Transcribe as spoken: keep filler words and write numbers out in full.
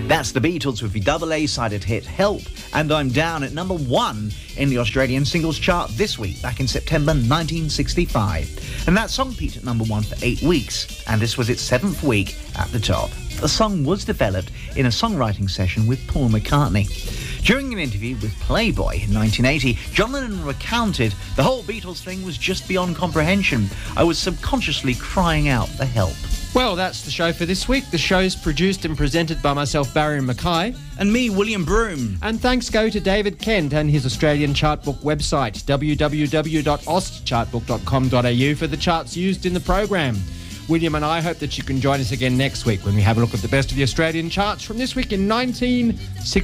That's the Beatles with the double A-sided hit Help, and I'm Down at number one in the Australian singles chart this week, back in September nineteen sixty-five. And that song peaked at number one for eight weeks, and this was its seventh week at the top. The song was developed in a songwriting session with Paul McCartney. During an interview with Playboy in nineteen eighty, John Lennon recounted, "The whole Beatles thing was just beyond comprehension. I was subconsciously crying out for help." Well, that's the show for this week. The show's produced and presented by myself, Barry Mackay. And me, William Broome. And thanks go to David Kent and his Australian Chartbook website, w w w dot aust chartbook dot com dot a u, for the charts used in the program. William and I hope that you can join us again next week when we have a look at the best of the Australian charts from this week in nineteen sixty.